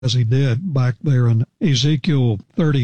as he did back there in Ezekiel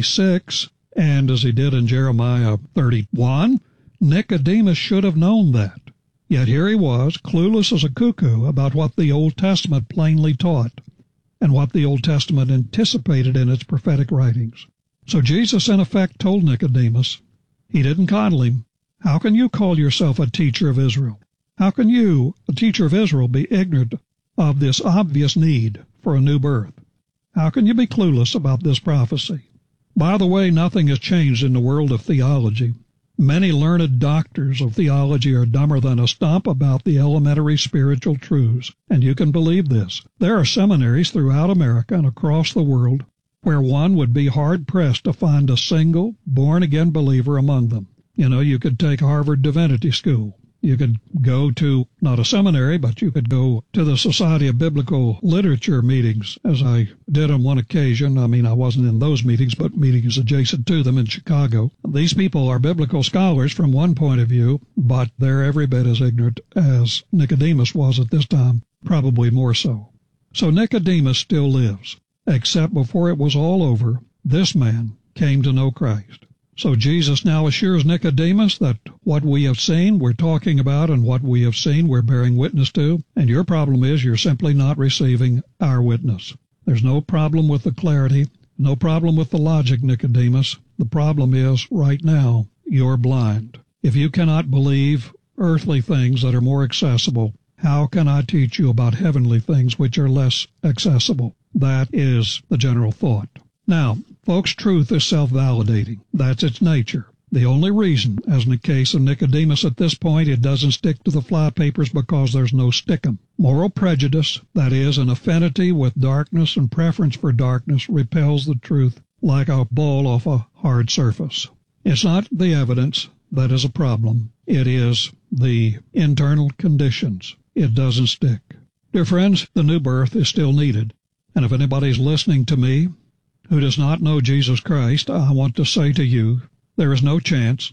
36 and as he did in Jeremiah 31. Nicodemus should have known that. Yet here he was, clueless as a cuckoo about what the Old Testament plainly taught and what the Old Testament anticipated in its prophetic writings. So Jesus, in effect, told Nicodemus, he didn't coddle him, how can you call yourself a teacher of Israel? How can you, a teacher of Israel, be ignorant of this obvious need for a new birth? How can you be clueless about this prophecy? By the way, nothing has changed in the world of theology. Many learned doctors of theology are dumber than a stump about the elementary spiritual truths, and you can believe this. There are seminaries throughout America and across the world where one would be hard-pressed to find a single born-again believer among them. You know, you could take Harvard Divinity School. You could go to, not a seminary, but you could go to the Society of Biblical Literature meetings, as I did on one occasion. I mean, I wasn't in those meetings, but meetings adjacent to them in Chicago. These people are biblical scholars from one point of view, but they're every bit as ignorant as Nicodemus was at this time, probably more so. So Nicodemus still lives, except before it was all over, this man came to know Christ. So Jesus now assures Nicodemus that what we have seen we're talking about, and what we have seen we're bearing witness to, and your problem is you're simply not receiving our witness. There's no problem with the clarity, no problem with the logic, Nicodemus. The problem is, right now, you're blind. If you cannot believe earthly things that are more accessible, how can I teach you about heavenly things which are less accessible? That is the general thought. Now, folks, truth is self-validating. That's its nature. The only reason, as in the case of Nicodemus at this point, it doesn't stick to the flypapers because there's no stickum. Moral prejudice, that is, an affinity with darkness and preference for darkness, repels the truth like a ball off a hard surface. It's not the evidence that is a problem. It is the internal conditions. It doesn't stick. Dear friends, the new birth is still needed. And if anybody's listening to me who does not know Jesus Christ, I want to say to you, there is no chance,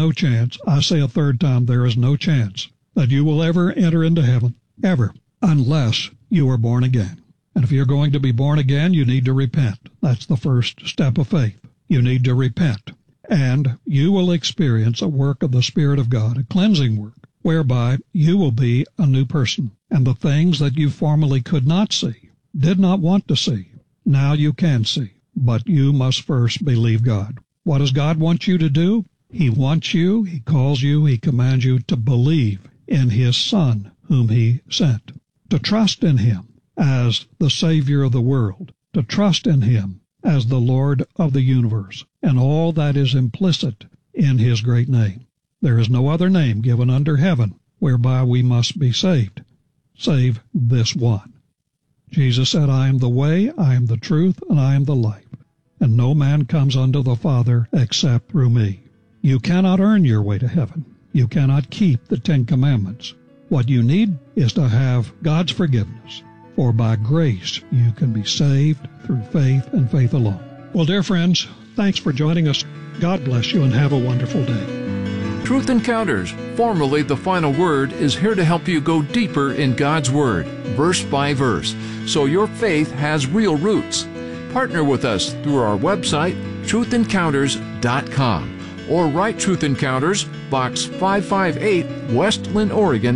I say a third time, there is no chance that you will ever enter into heaven, ever, unless you are born again. And if you're going to be born again, you need to repent. That's the first step of faith. You need to repent. And you will experience a work of the Spirit of God, a cleansing work, whereby you will be a new person. And the things that you formerly could not see, did not want to see, now you can see. But you must first believe God. What does God want you to do? He wants you, He calls you, He commands you to believe in His Son, whom He sent, to trust in Him as the Savior of the world, to trust in Him as the Lord of the universe, and all that is implicit in His great name. There is no other name given under heaven whereby we must be saved, save this one. Jesus said, I am the way, I am the truth, and I am the life, and no man comes unto the Father except through me. You cannot earn your way to heaven. You cannot keep the 10 Commandments. What you need is to have God's forgiveness, for by grace you can be saved through faith and faith alone. Well, dear friends, thanks for joining us. God bless you and have a wonderful day. Truth Encounters, formerly The Final Word, is here to help you go deeper in God's Word, verse by verse, so your faith has real roots. Partner with us through our website, truthencounters.com, or write Truth Encounters, Box 558, West Linn, Oregon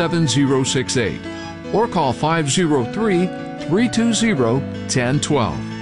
97068, or call 503-320-1012.